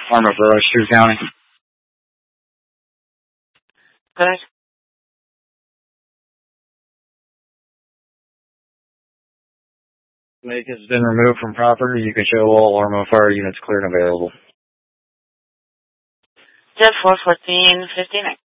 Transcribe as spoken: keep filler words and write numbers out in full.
Arma for Rushview County. Good. Make has been removed from property. You can show all Arma fire units cleared and available. Jet four fourteen fifty-nine.